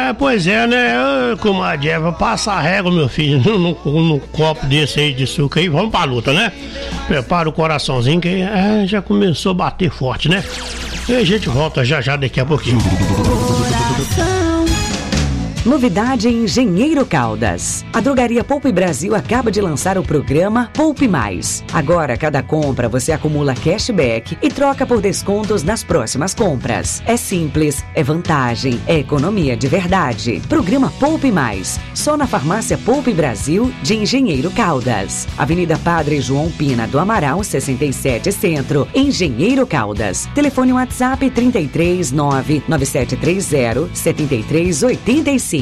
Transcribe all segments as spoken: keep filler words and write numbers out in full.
É, pois é, né? Ô, comadre Eva, passa a régua, meu filho, num, num, num copo desse aí de suco aí, vamos pra luta, né? Prepara o coraçãozinho que é, já começou a bater forte, né? E a gente volta já já daqui a pouquinho. Novidade em Engenheiro Caldas. A Drogaria Poupe Brasil acaba de lançar o programa Poupe Mais. Agora, cada compra você acumula cashback e troca por descontos nas próximas compras. É simples, é vantagem, é economia de verdade. Programa Poupe Mais. Só na Farmácia Poupe Brasil de Engenheiro Caldas. Avenida Padre João Pina do Amaral, sessenta e sete Centro, Engenheiro Caldas. Telefone WhatsApp trinta e três, nove nove sete três zero, setenta e três oitenta e cinco.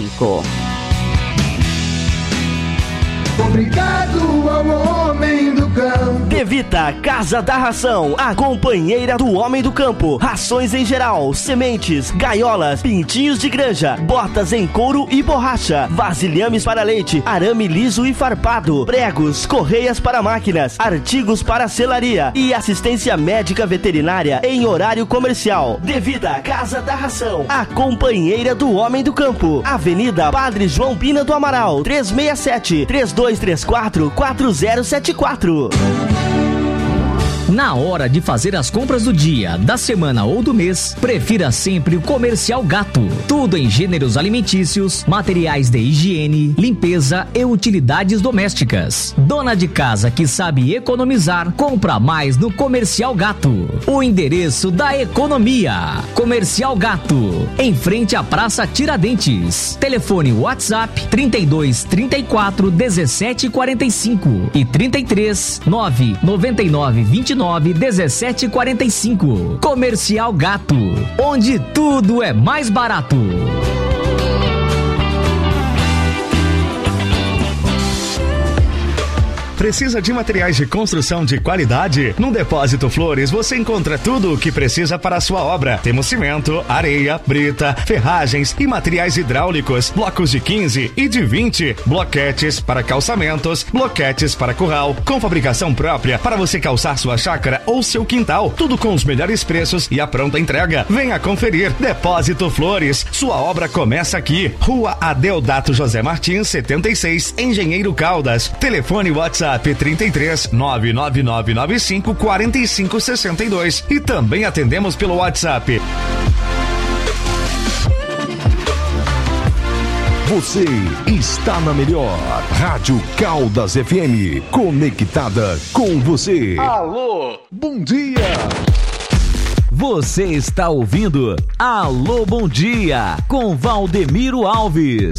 Obrigado ao homem do campo. Devita Casa da Ração, a companheira do homem do campo. Rações em geral, sementes, gaiolas, pintinhos de granja, botas em couro e borracha, vasilhames para leite, arame liso e farpado, pregos, correias para máquinas, artigos para selaria e assistência médica veterinária em horário comercial. Devita Casa da Ração, a companheira do homem do campo. Avenida Padre João Pina do Amaral, trezentos e sessenta e sete, trinta e dois trinta e quatro, quarenta setenta e quatro. Na hora de fazer as compras do dia, da semana ou do mês, prefira sempre o Comercial Gato. Tudo em gêneros alimentícios, materiais de higiene, limpeza e utilidades domésticas. Dona de casa que sabe economizar, compra mais no Comercial Gato. O endereço da economia. Comercial Gato, em frente à Praça Tiradentes. Telefone WhatsApp trinta e dois, trinta e quatro, dezessete, quarenta e cinco e trinta e três, nove, noventa e nove, vinte e nove, dezessete, quarenta e cinco. Comercial Gato, onde tudo é mais barato. Precisa de materiais de construção de qualidade? No Depósito Flores você encontra tudo o que precisa para a sua obra. Temos cimento, areia, brita, ferragens e materiais hidráulicos, blocos de quinze e de vinte, bloquetes para calçamentos, bloquetes para curral, com fabricação própria para você calçar sua chácara ou seu quintal. Tudo com os melhores preços e a pronta entrega. Venha conferir. Depósito Flores, sua obra começa aqui. Rua Adeodato José Martins, setenta e seis, Engenheiro Caldas. Telefone WhatsApp trinta e três, nove nove nove nove cinco, quatro cinco seis dois e também atendemos pelo WhatsApp. Você está na melhor Rádio Caldas F M, conectada com você. Alô, bom dia. Você está ouvindo Alô, bom dia, com Valdemiro Alves.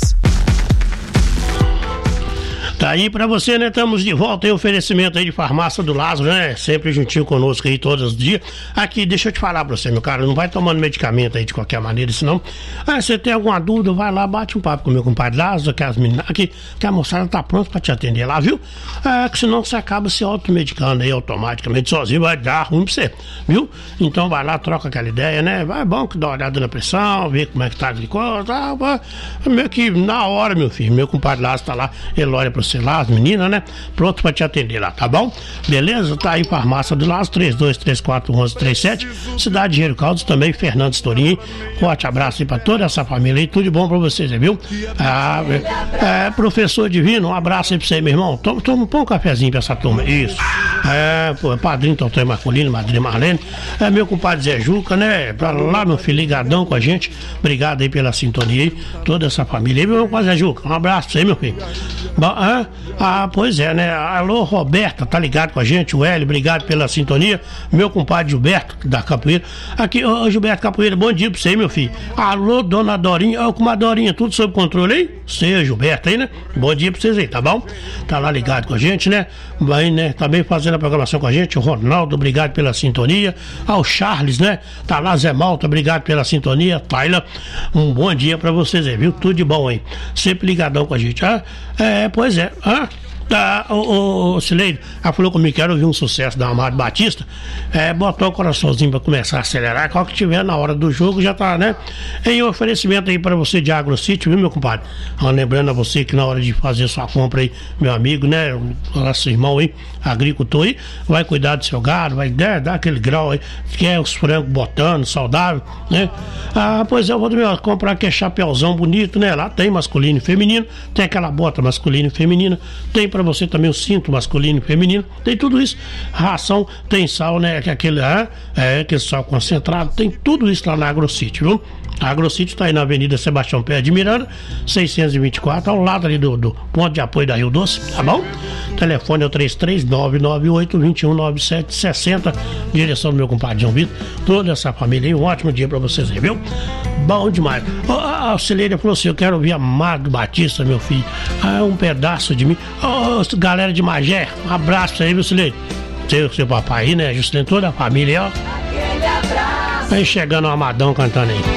Tá aí pra você, né? Estamos de volta aí, oferecimento aí de Farmácia do Lázaro, né? Sempre juntinho conosco aí todos os dias. Aqui, deixa eu te falar pra você, meu cara, não vai tomando medicamento aí de qualquer maneira, senão, ah, você tem alguma dúvida, vai lá, bate um papo com o meu compadre Lázaro, que as meninas aqui, que a moçada tá pronta pra te atender lá, viu? É, que senão você acaba se automedicando aí automaticamente sozinho, vai dar ruim pra você, viu? Então vai lá, troca aquela ideia, né? Vai, bom que dá uma olhada na pressão, ver como é que tá de coisa, tá, vai, meio que na hora, meu filho, meu compadre Lázaro tá lá, ele olha pra você lá, as meninas, né? Pronto pra te atender lá, tá bom? Beleza? Tá aí, Farmácia do Lázaro, três dois três quatro, um um três sete, Cidade de Engenheiro Caldas, também, Fernando Storinho. Forte abraço aí pra toda essa família aí, tudo de bom pra vocês, viu? Ah, é, professor Divino, um abraço aí pra você, meu irmão. Toma, toma, põe um cafezinho pra essa turma, isso. É, pô, padrinho Totó Marcolino, madrinha Marlene, é meu compadre Zé Juca, né? Pra lá, meu filho, ligadão com a gente. Obrigado aí pela sintonia aí, toda essa família aí, meu compadre Zé Juca. Um abraço pra você, meu filho. Bom, é, Ah, pois é, né? Alô, Roberta, tá ligado com a gente? O Hélio, obrigado pela sintonia. Meu compadre Gilberto, da Capoeira. Aqui, ô Gilberto Capoeira, bom dia pra você, meu filho. Alô, dona Dorinha, ô, com a Dorinha, tudo sob controle aí? Você, Gilberto aí, né? Bom dia pra vocês aí, tá bom? Tá lá ligado com a gente, né? Vai, né? Também fazendo a programação com a gente. O Ronaldo, obrigado pela sintonia. Ah, o Charles, né? Tá lá, Zé Malta, obrigado pela sintonia. Taila, um bom dia pra vocês aí, viu? Tudo de bom aí. Sempre ligadão com a gente. Ah, é, pois é. Ah, Ah, o, o Cileide, ela falou comigo que quero ouvir um sucesso da Amado Batista. É, botou o coraçãozinho pra começar a acelerar. Qual que tiver na hora do jogo já tá, né? Em oferecimento aí pra você de AgroCity, viu, meu compadre? Ah, lembrando a você que na hora de fazer sua compra aí, meu amigo, né? O nosso irmão aí, agricultor aí, vai cuidar do seu gado, vai né, dar aquele grau aí, que é os frangos botando, saudável, né? Ah, pois é, eu vou meu, comprar aquele chapéuzão bonito, né? Lá tem masculino e feminino, tem aquela bota masculina e feminina, tem pra você também o cinto masculino e feminino, tem tudo isso. Ração, tem sal, né? Que aquele, ah, é, aquele sal concentrado, tem tudo isso lá na AgroCity, viu? A AgroCity está aí na Avenida Sebastião Pérez de Miranda, seiscentos e vinte e quatro, ao lado ali do, do ponto de apoio da Rio Doce, tá bom? O telefone é o três três nove nove oito, dois um nove sete seis zero, direção do meu compadre João Vitor, toda essa família aí, um ótimo dia pra vocês aí, viu? Bom demais. A Auxiliaria falou assim, eu quero ouvir Amado Batista, meu filho, ah, um pedaço de mim. Ô, galera de Magé, um abraço pra você aí, meu Auxiliaria. Seu, seu papai aí, né? Justamente toda a família, ó. Aquele abraço. Vem chegando o Amadão cantando aí.